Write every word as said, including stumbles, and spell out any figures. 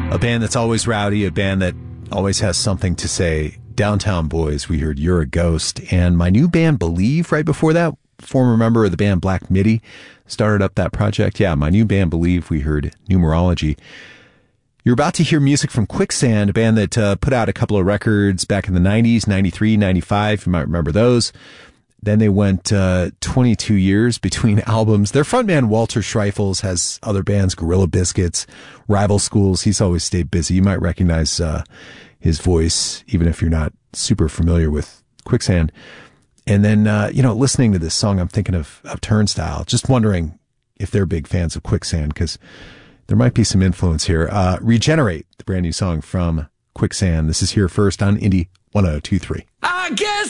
A band that's always rowdy, a band that always has something to say. Downtown Boys, we heard You're a Ghost. And my new band, Believe, right before that, former member of the band Black Midi, started up that project. Yeah, my new band, Believe, we heard Numerology. You're about to hear music from Quicksand, a band that uh, put out a couple of records back in the nineties, ninety-three, ninety-five. You might remember those. Then they went uh, twenty-two years between albums. Their frontman, Walter Schreifels, has other bands, Gorilla Biscuits, Rival Schools. He's always stayed busy. You might recognize uh, his voice, even if you're not super familiar with Quicksand. And then, uh, you know, listening to this song, I'm thinking of, of Turnstile, just wondering if they're big fans of Quicksand, because there might be some influence here. Uh, Regenerate, the brand new song from Quicksand. This is Here First on Indie one oh two point three. I guess